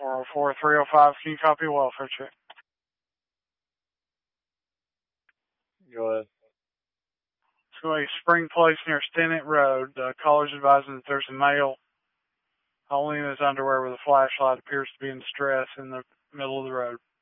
404-305, can you copy a welfare check? Go ahead. So a Spring Place near Stinnett Road. Caller's advising that there's a male only in his underwear with a flashlight, appears to be in distress in the middle of the road.